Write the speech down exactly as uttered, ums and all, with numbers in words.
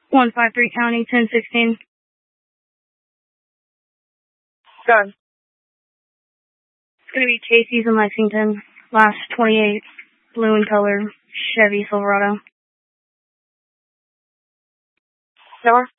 one five three County, ten sixteen. Done. It's going to be Casey's in Lexington, last twenty-eight, blue in color, Chevy Silverado. Sure.